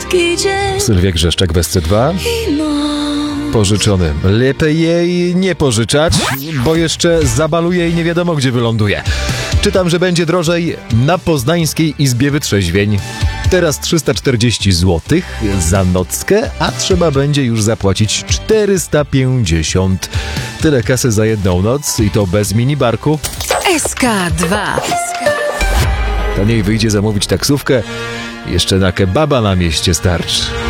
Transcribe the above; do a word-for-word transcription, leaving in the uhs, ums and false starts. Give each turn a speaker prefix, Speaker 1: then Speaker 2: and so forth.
Speaker 1: słodki dzień.
Speaker 2: Sylwia Grzeszczak w S C dwa.
Speaker 1: I noc.
Speaker 2: Pożyczony. Lepiej jej nie pożyczać, bo jeszcze zabaluje i nie wiadomo, gdzie wyląduje. Czytam, że będzie drożej na Poznańskiej Izbie Wytrzeźwień. Teraz trzysta czterdzieści złotych za nockę, a trzeba będzie już zapłacić czterysta pięćdziesiąt. Tyle kasy za jedną noc i to bez minibarku.
Speaker 1: S K dwa.
Speaker 2: Taniej wyjdzie zamówić taksówkę, jeszcze na kebaba na mieście starczy.